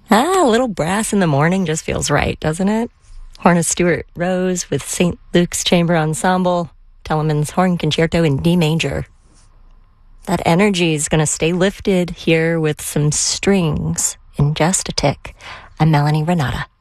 A little brass in the morning just feels right, doesn't it? Horn of Stuart Rose with St. Luke's Chamber Ensemble, Telemann's Horn Concerto in D major. That energy is going to stay lifted here with some strings in just a tick. I'm Melanie Renata.